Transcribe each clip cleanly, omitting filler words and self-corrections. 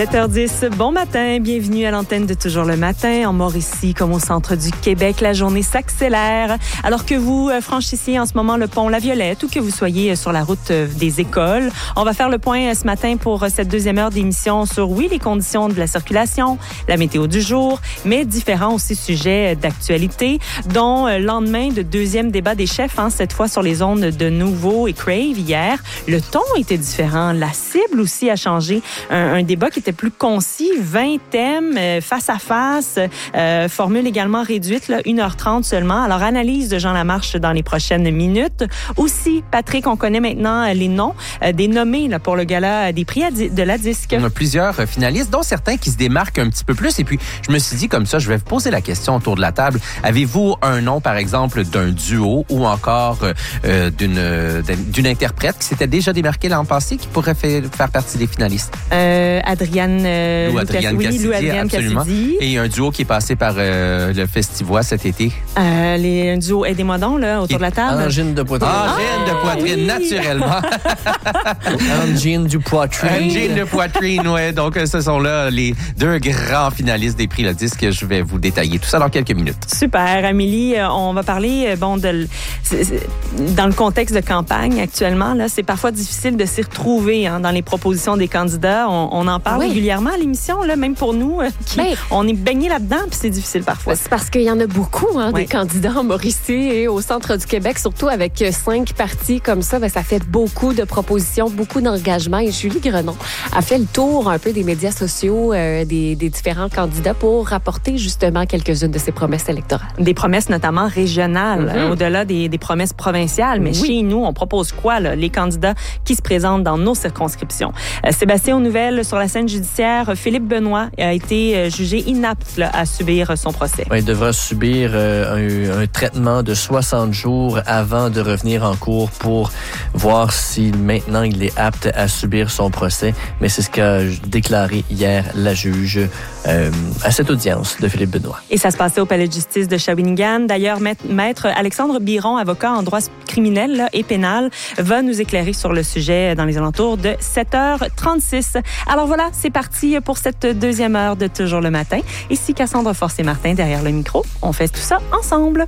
7h10, bon matin, bienvenue à l'antenne de Toujours le matin. En Mauricie, comme au centre du Québec, la journée s'accélère. Alors que vous franchissiez en ce moment le pont La Violette ou que vous soyez sur la route des écoles, on va faire le point ce matin pour cette deuxième heure d'émission sur, oui, les conditions de la circulation, la météo du jour, mais différents aussi sujets d'actualité, dont lendemain de deuxième débat des chefs, cette fois sur les ondes de Nouveau et Crave hier. Le ton était différent, la cible aussi a changé. Un débat qui était plus concis, 20 thèmes face à face, formule également réduite, 1h30 seulement. Alors, analyse de Jean Lamarche dans les prochaines minutes. Aussi, Patrick, on connaît maintenant les noms des nommés pour le gala des prix de la disque. On a plusieurs finalistes, dont certains qui se démarquent un petit peu plus. Et puis, je me suis dit comme ça, je vais vous poser la question autour de la table. Avez-vous un nom, par exemple, d'un duo ou encore d'une interprète qui s'était déjà démarquée l'an passé, qui pourrait faire partie des finalistes? Adrienne Cassidy. Et un duo qui est passé par le Festivois cet été. Un duo, aidez-moi donc, autour de la table. Angine de poitrine. Angine de poitrine, oui. Naturellement. Angine du poitrine. Angine de poitrine, oui. Donc, ce sont là les deux grands finalistes des prix Le Disque. Je vais vous détailler tout ça dans quelques minutes. Super. Amélie, on va parler, dans le contexte de campagne actuellement, là, c'est parfois difficile de s'y retrouver dans les propositions des candidats. On en parle régulièrement à l'émission, là, même pour nous, on est baignés là-dedans, puis c'est difficile parfois. C'est parce qu'il y en a beaucoup, des candidats en Mauricie et au centre du Québec, surtout avec 5 partis comme ça, ça fait beaucoup de propositions, beaucoup d'engagement. Et Julie Grenon a fait le tour un peu des médias sociaux, des différents candidats pour rapporter justement quelques-unes de ses promesses électorales. Des promesses notamment régionales, au-delà des promesses provinciales. Mais chez nous, on propose quoi, là, les candidats qui se présentent dans nos circonscriptions? Sébastien, aux nouvelles sur la scène judiciaire, Philippe Benoît a été jugé inapte à subir son procès. Il devra subir un traitement de 60 jours avant de revenir en cours pour voir si maintenant il est apte à subir son procès. Mais c'est ce qu'a déclaré hier la juge à cette audience de Philippe Benoît. Et ça se passait au Palais de justice de Shawinigan. D'ailleurs, maître Alexandre Biron, avocat en droit criminel et pénal, va nous éclairer sur le sujet dans les alentours de 7h36. Alors voilà, c'est parti pour cette deuxième heure de Toujours le matin. Ici Cassandre Forcé-Martin derrière le micro. On fait tout ça ensemble.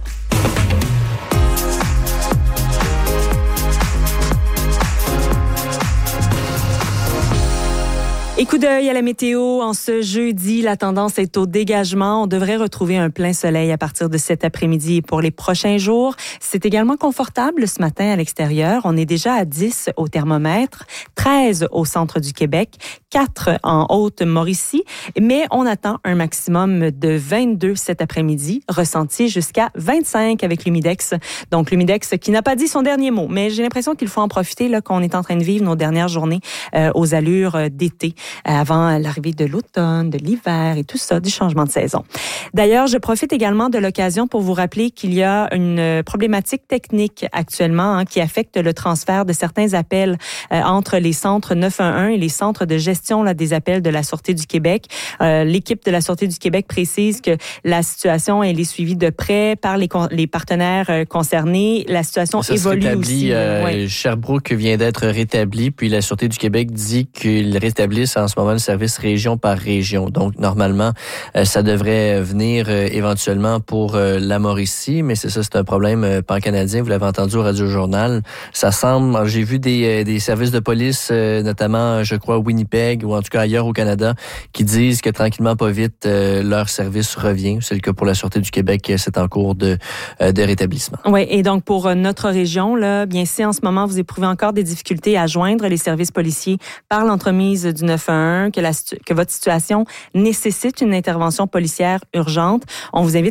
Et coup d'œil à la météo. En ce jeudi, la tendance est au dégagement. On devrait retrouver un plein soleil à partir de cet après-midi et pour les prochains jours. C'est également confortable ce matin à l'extérieur. On est déjà à 10 au thermomètre, 13 au centre du Québec, 4 en Haute-Mauricie, mais on attend un maximum de 22 cet après-midi, ressenti jusqu'à 25 avec l'humidex. Donc l'humidex qui n'a pas dit son dernier mot, mais j'ai l'impression qu'il faut en profiter là qu'on est en train de vivre nos dernières journées aux allures d'été. Avant l'arrivée de l'automne, de l'hiver et tout ça, du changement de saison. D'ailleurs, je profite également de l'occasion pour vous rappeler qu'il y a une problématique technique actuellement qui affecte le transfert de certains appels entre les centres 911 et les centres de gestion des appels de la Sûreté du Québec. L'équipe de la Sûreté du Québec précise que la situation elle est suivie de près par les partenaires concernés. La situation évolue aussi. Sherbrooke vient d'être rétabli, puis la Sûreté du Québec dit qu'il rétablissent en ce moment le service région par région. Donc, normalement, ça devrait venir éventuellement pour la Mauricie, mais c'est un problème pan-canadien. Vous l'avez entendu au Radio-Journal. Ça semble, j'ai vu des services de police, notamment, je crois, Winnipeg ou en tout cas ailleurs au Canada, qui disent que tranquillement, pas vite, leur service revient. C'est le cas pour la Sûreté du Québec, c'est en cours de rétablissement. Oui, et donc pour notre région, là, bien si en ce moment, vous éprouvez encore des difficultés à joindre les services policiers par l'entremise du 911, que votre situation nécessite une intervention policière urgente, on vous invite